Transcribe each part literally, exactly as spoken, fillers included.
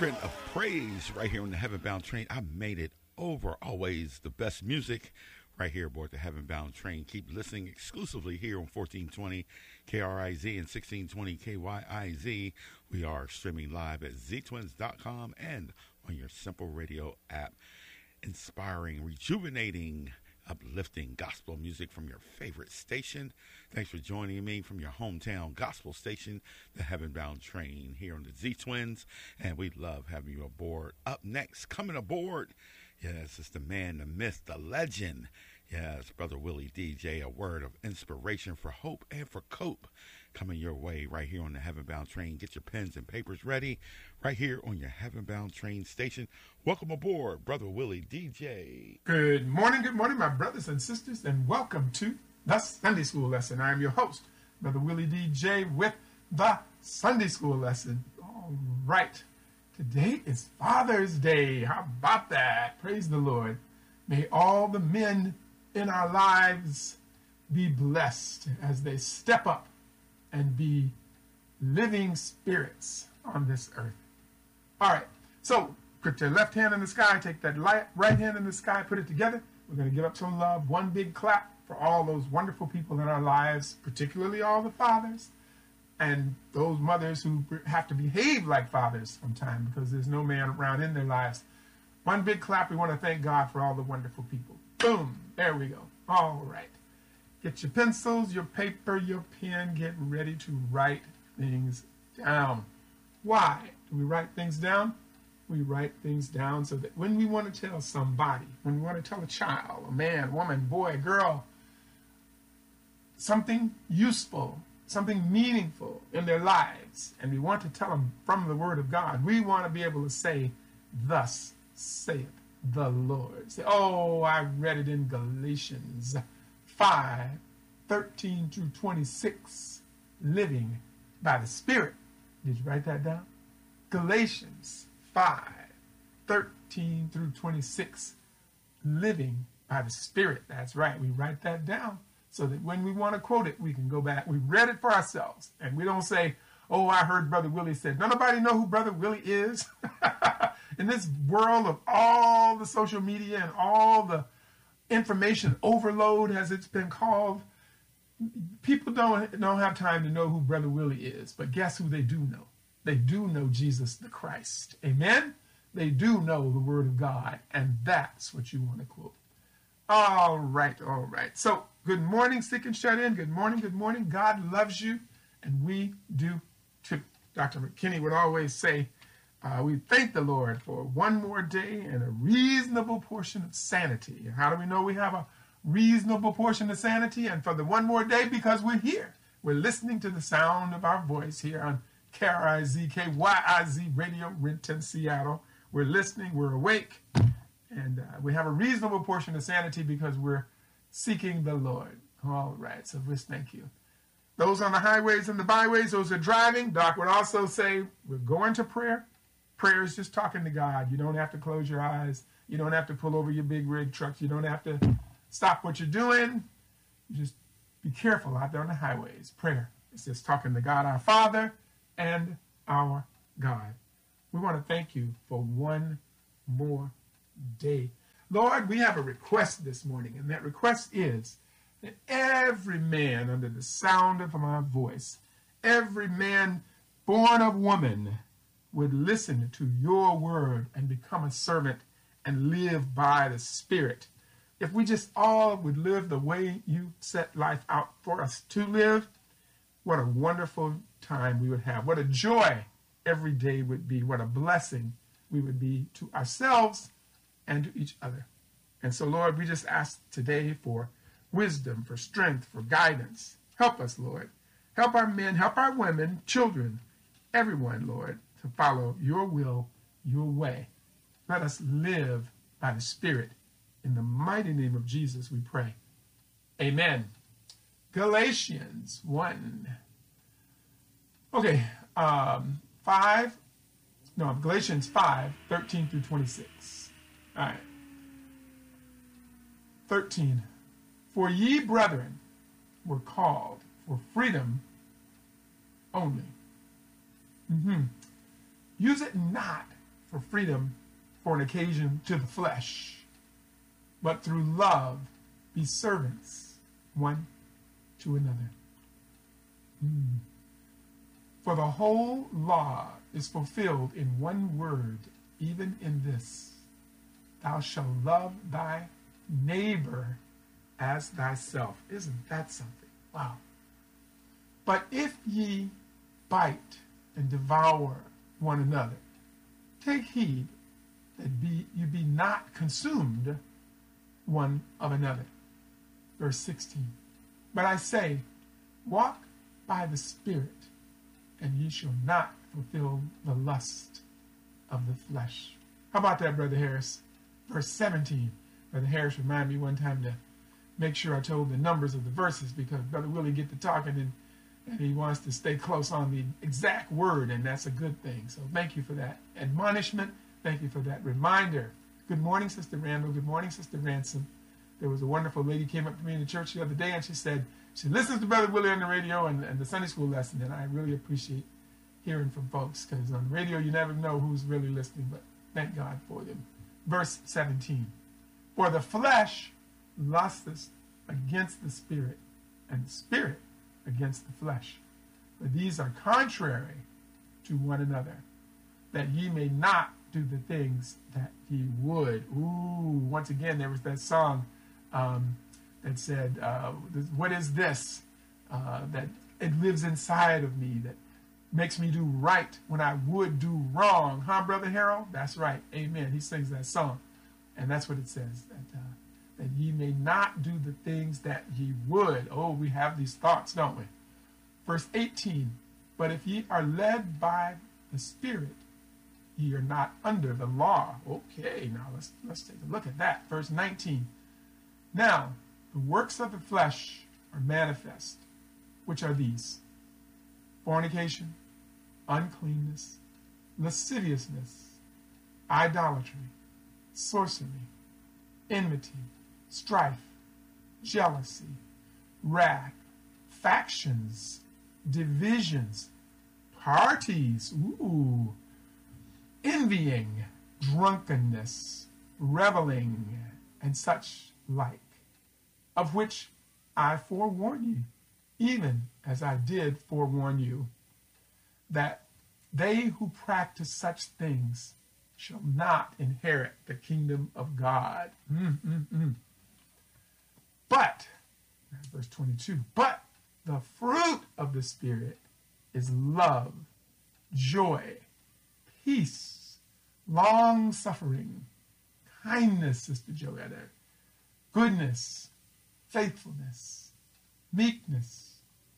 Children of Praise right here on the Heaven Bound Train. I made it over. Always the best music right here aboard the Heaven Bound Train. Keep listening exclusively here on fourteen twenty K R I Z and sixteen twenty K Y I Z. We are streaming live at z twins dot com and on your simple radio app. Inspiring, rejuvenating, uplifting gospel music from your favorite station. Thanks for joining me from your hometown gospel station, the Heaven Bound Train, here on the Z Twins, and we love having you aboard. Up next, coming aboard, yes, it's the man, the myth, the legend. Yes, Brother Willie D J, a word of inspiration for hope and for cope, coming your way right here on the Heaven Bound Train. Get your pens and papers ready right here on your Heaven Bound Train station. Welcome aboard, Brother Willie D J. Good morning, good morning, my brothers and sisters, and welcome to the Sunday School Lesson. I am your host, Brother Willie D J, with the Sunday School Lesson. All right, today is Father's Day. How about that? Praise the Lord. May all the men in our lives be blessed as they step up and be living spirits on this earth. All right, so put your left hand in the sky, take that light, right hand in the sky, put it together. We're going to give up some love, one big clap for all those wonderful people in our lives, particularly all the fathers and those mothers who have to behave like fathers sometimes because there's no man around in their lives. One big clap. We want to thank God for all the wonderful people. Boom. There we go. All right. Get your pencils, your paper, your pen. Get ready to write things down. Why do we write things down? We write things down so that when we want to tell somebody, when we want to tell a child, a man, woman, boy, girl, something useful, something meaningful in their lives, and we want to tell them from the Word of God, we want to be able to say, thus saith the Lord. Say, oh, I read it in Galatians five, thirteen through twenty-six, living by the Spirit. Did you write that down? Galatians five, thirteen through twenty-six, living by the Spirit. That's right. We write that down so that when we want to quote it, we can go back. We read it for ourselves, and we don't say, oh, I heard Brother Willie said. Does nobody know who Brother Willie is? In this world of all the social media and all the information overload, as it's been called, people don't, don't have time to know who Brother Willie is. But guess who they do know? They do know Jesus the Christ. Amen? They do know the Word of God, and that's what you want to quote. All right, all right. So, good morning, Sick and Shut In. Good morning, good morning. God loves you, and we do too. Doctor McKinney would always say, uh, we thank the Lord for one more day and a reasonable portion of sanity. And how do we know we have a reasonable portion of sanity? And for the one more day, because we're here. We're listening to the sound of our voice here on K R I Z K Y I Z Radio, Renton, Seattle. We're listening, we're awake, and uh, we have a reasonable portion of sanity because we're seeking the Lord. All right, so just thank you. Those on the highways and the byways, those who are driving, Doc would also say, we're going to prayer. Prayer is just talking to God. You don't have to close your eyes. You don't have to pull over your big rig trucks. You don't have to stop what you're doing. You just be careful out there on the highways. Prayer is just talking to God, our Father, and our God. We want to thank you for one more day. Lord, we have a request this morning, and that request is that every man under the sound of my voice, every man born of woman, would listen to your word and become a servant and live by the Spirit. If we just all would live the way you set life out for us to live, what a wonderful time we would have. What a joy every day would be. What a blessing we would be to ourselves and to each other. And so, Lord, we just ask today for wisdom, for strength, for guidance. Help us, Lord. Help our men, help our women, children, everyone, Lord, to follow your will, your way. Let us live by the Spirit. In the mighty name of Jesus, we pray. Amen. Galatians one. Okay, um, five. No, Galatians five, thirteen through twenty-six. All right. thirteen. For ye, brethren, were called for freedom only. Mm-hmm. Use it not for freedom for an occasion to the flesh, but through love be servants one to another. Mm. For the whole law is fulfilled in one word, even in this: thou shalt love thy neighbor as thyself. Isn't that something? Wow. But if ye bite and devour one another, take heed that be, you be not consumed one of another. Verse sixteen. But I say, walk by the Spirit, and ye shall not fulfill the lust of the flesh. How about that, Brother Harris? Verse seventeen. Brother Harris reminded me one time to make sure I told the numbers of the verses, because Brother Willie get to talking and, and he wants to stay close on the exact word, and that's a good thing. So thank you for that admonishment. Thank you for that reminder. Good morning, Sister Randall. Good morning, Sister Ransom. There was a wonderful lady came up to me in the church the other day, and she said she listens to Brother Willie on the radio and, and the Sunday school lesson, and I really appreciate hearing from folks, because on the radio you never know who's really listening, but thank God for them. Verse seventeen. For the flesh lusteth against the Spirit, and the Spirit against the flesh. For these are contrary to one another, that ye may not do the things that ye would. Ooh, once again, there was that song um, that said, uh, what is this? Uh, that it lives inside of me, that makes me do right when I would do wrong. Huh, Brother Harold? That's right. Amen. He sings that song. And that's what it says, that, uh, that ye may not do the things that ye would. Oh, we have these thoughts, don't we? Verse eighteen, but if ye are led by the Spirit, ye are not under the law. Okay, now let's, let's take a look at that. Verse nineteen, now the works of the flesh are manifest, which are these: fornication, uncleanness, lasciviousness, idolatry, sorcery, enmity, strife, jealousy, wrath, factions, divisions, parties, ooh, envying, drunkenness, reveling, and such like, of which I forewarn you, even as I did forewarn you, that they who practice such things shall not inherit the kingdom of God. Mm, mm, mm. But, verse twenty-two, but the fruit of the Spirit is love, joy, peace, long-suffering, kindness, Sister Joetta, goodness, faithfulness, meekness,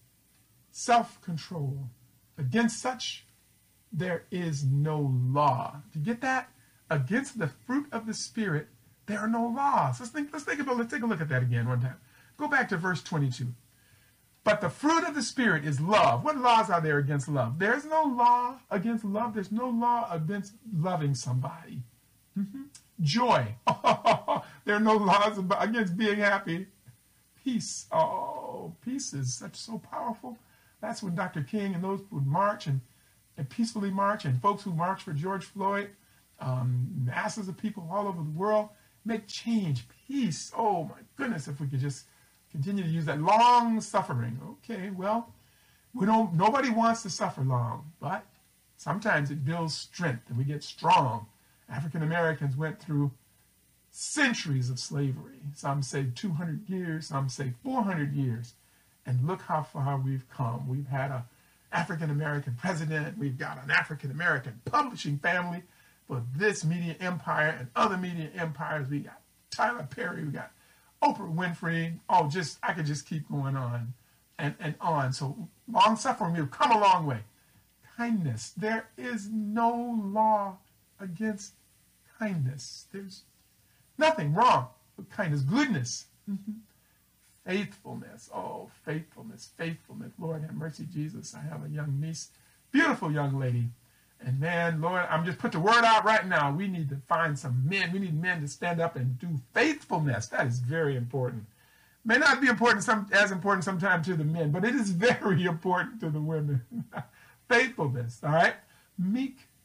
self-control. Against such there is no law. Do you get that? Against the fruit of the Spirit, there are no laws. Let's think, let's think about, let's take a look at that again one time. Go back to verse twenty-two. But the fruit of the Spirit is love. What laws are there against love? There's no law against love. There's no law against loving somebody. Mm-hmm. Joy. Oh, there are no laws about, against being happy. Peace. Oh, peace is such so powerful. That's when Doctor King and those would march and, and peacefully march, and folks who march for George Floyd, um, masses of people all over the world, make change. Peace. Oh, my goodness, if we could just continue to use that. Long suffering. Okay, well, we don't. Nobody wants to suffer long, but sometimes it builds strength and we get strong. African Americans went through centuries of slavery. Some say two hundred years, some say four hundred years. And look how far we've come. We've had an African American president. We've got an African American publishing family for this media empire and other media empires. We got Tyler Perry. We got Oprah Winfrey. Oh, just I could just keep going on and, and on. So long suffering, we've come a long way. Kindness. There is no law against kindness. There's nothing wrong with kindness. Goodness. Mm-hmm. Faithfulness. Oh, faithfulness. Faithfulness. Lord have mercy, Jesus. I have a young niece, beautiful young lady. And man, Lord, I'm just put the word out right now. We need to find some men. We need men to stand up and do faithfulness. That is very important. May not be important, some as important sometimes to the men, but it is very important to the women. Faithfulness, all right? Meek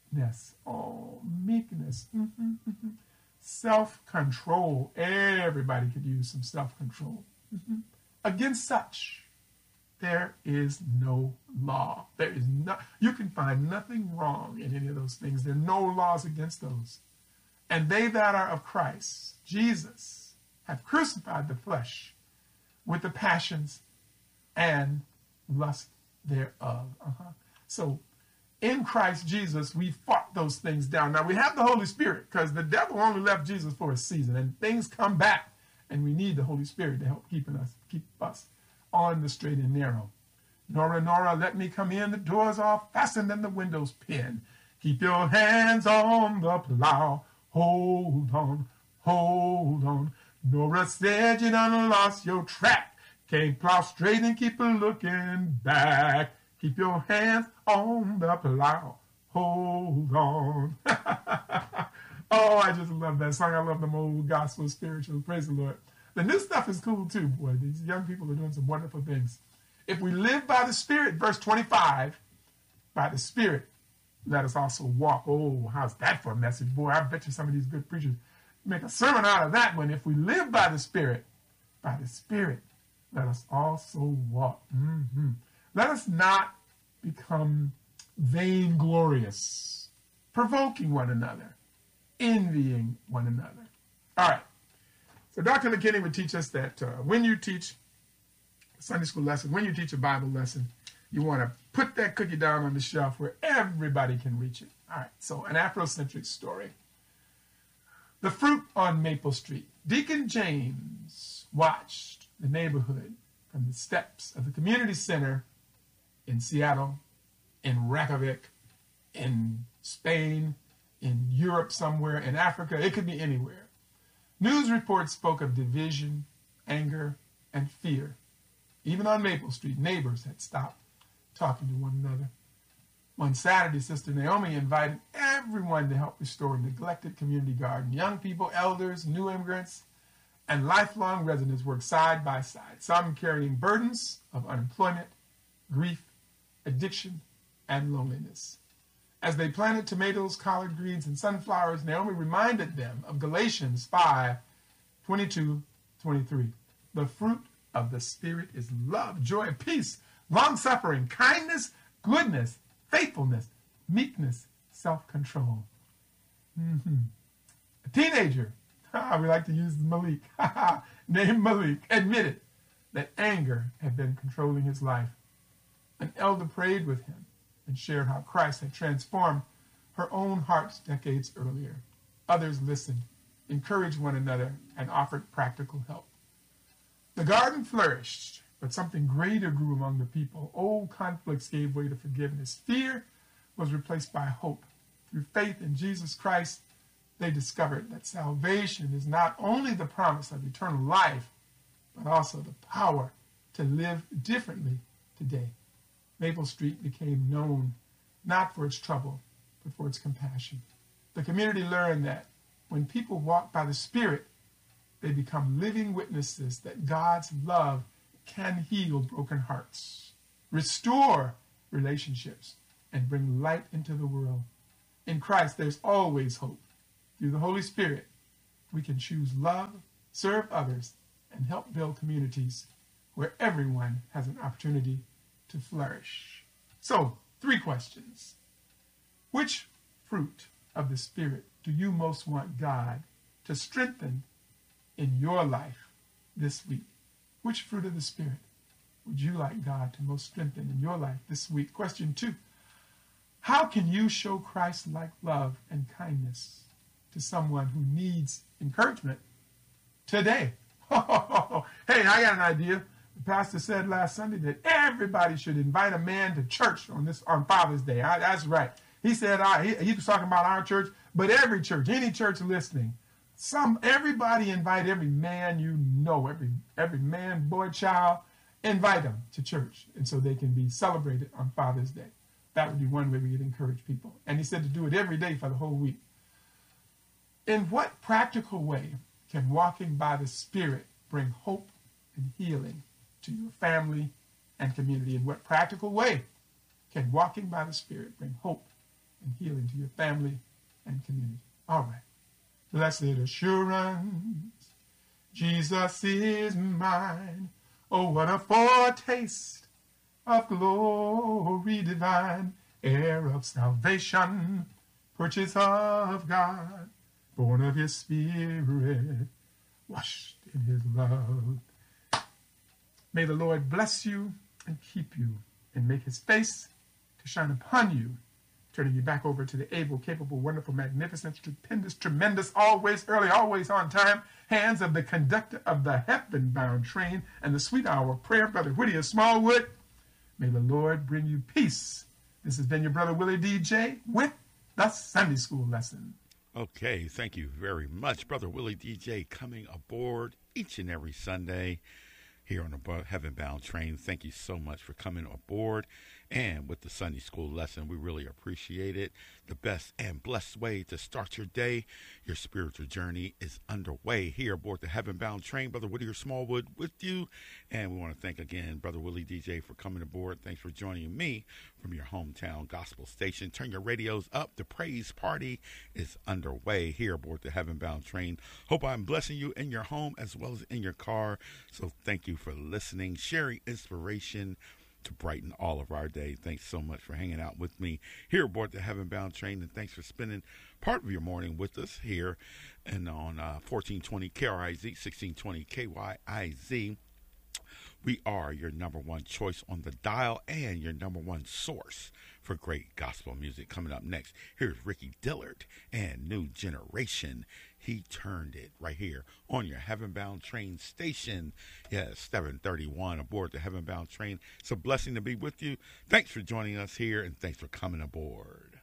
meekness. Oh, meekness. Mm-hmm, mm-hmm. Self-control. Everybody could use some self-control. Mm-hmm. Against such, there is no law. There is no, you can find nothing wrong in any of those things. There are no laws against those. And they that are of Christ, Jesus, have crucified the flesh with the passions and lust thereof. Uh-huh. So in Christ Jesus, we fought those things down. Now we have the Holy Spirit because the devil only left Jesus for a season, and things come back, and we need the Holy Spirit to help keeping us, keep us on the straight and narrow. Nora, Nora, let me come in. The doors are fastened and the windows pinned. Keep your hands on the plow. Hold on, hold on. Nora said you done lost your track. Can't plow straight and keep looking back. Keep your hands on the plow. Hold on. Oh, I just love that song. I love them old gospel spiritual. Praise the Lord. The new stuff is cool too, boy. These young people are doing some wonderful things. If we live by the Spirit, verse twenty-five, by the Spirit, let us also walk. Oh, how's that for a message, boy? I bet you some of these good preachers make a sermon out of that one. If we live by the Spirit, by the Spirit, let us also walk. Mm-hmm. Let us not become vainglorious, provoking one another, envying one another. All right. So Doctor McKinney would teach us that uh, when you teach a Sunday school lesson, when you teach a Bible lesson, you want to put that cookie down on the shelf where everybody can reach it. All right. So an Afrocentric story. The fruit on Maple Street. Deacon James watched the neighborhood from the steps of the community center in Seattle, in Reykjavik, in Spain, in Europe somewhere, in Africa. It could be anywhere. News reports spoke of division, anger, and fear. Even on Maple Street, neighbors had stopped talking to one another. One Saturday, Sister Naomi invited everyone to help restore a neglected community garden. Young people, elders, new immigrants, and lifelong residents worked side by side, some carrying burdens of unemployment, grief, addiction, and loneliness. As they planted tomatoes, collard greens, and sunflowers, Naomi reminded them of Galatians five, twenty-two, twenty-three. The fruit of the Spirit is love, joy, peace, long-suffering, kindness, goodness, faithfulness, meekness, self-control. Mm-hmm. A teenager, we like to use Malik, named Malik, admitted that anger had been controlling his life. An elder prayed with him and shared how Christ had transformed her own heart decades earlier. Others listened, encouraged one another, and offered practical help. The garden flourished, but something greater grew among the people. Old conflicts gave way to forgiveness. Fear was replaced by hope. Through faith in Jesus Christ, they discovered that salvation is not only the promise of eternal life, but also the power to live differently today. Maple Street became known not for its trouble, but for its compassion. The community learned that when people walk by the Spirit, they become living witnesses that God's love can heal broken hearts, restore relationships, and bring light into the world. In Christ, there's always hope. Through the Holy Spirit, we can choose love, serve others, and help build communities where everyone has an opportunity to flourish. So, three questions. Which fruit of the Spirit do you most want God to strengthen in your life this week? Which fruit of the Spirit would you like God to most strengthen in your life this week? Question two. How can you show Christ-like love and kindness to someone who needs encouragement today? Hey, I got an idea. The pastor said last Sunday that everybody should invite a man to church on this on Father's Day. I, that's right. He said I, he, he was talking about our church, but every church, any church listening, some everybody invite every man you know, every every man, boy, child, invite them to church, and so they can be celebrated on Father's Day. That would be one way we could encourage people. And he said to do it every day for the whole week. In what practical way can walking by the Spirit bring hope and healing to your family and community? In what practical way can walking by the Spirit bring hope and healing to your family and community. All right. Blessed assurance, Jesus is mine. Oh, what a foretaste of glory divine, heir of salvation, purchase of God, born of his Spirit, washed in his love. May the Lord bless you and keep you and make his face to shine upon you, turning you back over to the able, capable, wonderful, magnificent, stupendous, tremendous, always early, always on time hands of the conductor of the heaven-bound train and the sweet hour of prayer, Brother Whittier Smallwood. May the Lord bring you peace. This has been your brother Willie D J with the Sunday School Lesson. Okay, thank you very much, Brother Willie D J, coming aboard each and every Sunday here on the Heaven Bound Train. Thank you so much for coming aboard and with the Sunday School Lesson. We really appreciate it. The best and blessed way to start your day. Your spiritual journey is underway here aboard the Heaven Bound Train. Brother Whittier Smallwood with you. And we want to thank again Brother Willie D J for coming aboard. Thanks for joining me from your hometown gospel station. Turn your radios up. The praise party is underway here aboard the Heaven Bound Train. Hope I'm blessing you in your home as well as in your car. So thank you for listening, sharing inspiration to brighten all of our day. Thanks so much for hanging out with me here aboard the Heaven Bound Train, and thanks for spending part of your morning with us here and on uh, fourteen twenty K R I Z, sixteen twenty K Y I Z. We are your number one choice on the dial and your number one source for great gospel music. Coming up next, here's Ricky Dillard and New Generation. He turned it right here on your Heaven Bound Train station. Yes, seven thirty-one aboard the Heaven Bound Train. It's a blessing to be with you. Thanks for joining us here, and thanks for coming aboard.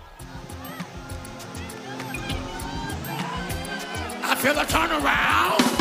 I feel a turnaround.